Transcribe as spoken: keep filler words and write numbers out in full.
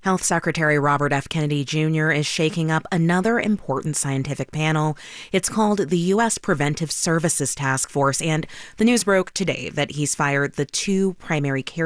Health Secretary Robert F. Kennedy Junior is shaking up another important scientific panel. It's called the U S Preventive Services Task Force, and the news broke today that he's fired the two primary care